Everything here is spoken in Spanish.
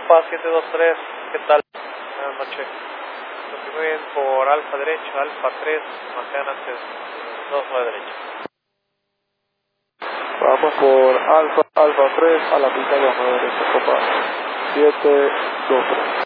Copa 723, ¿qué tal? Buenas noches. Continúen por alfa derecho, alfa 3, mantengan antes 2 derecho. Vamos por alfa 3 a la pista de bajo derecha, Copa 723.